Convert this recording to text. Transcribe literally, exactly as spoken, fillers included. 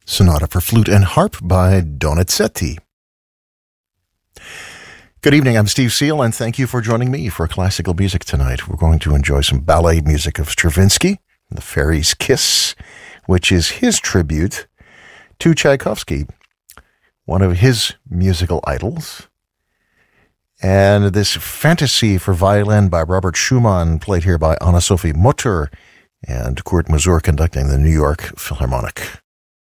Sonata for Flute and Harp by Donizetti. Good evening, I'm Steve Seal, and thank you for joining me for classical music tonight. We're going to enjoy some ballet music of Stravinsky, The Fairy's Kiss, which is his tribute to Tchaikovsky, one of his musical idols. And this fantasy for violin by Robert Schumann, played here by Anna-Sophie Mutter and Kurt Masur conducting the New York Philharmonic.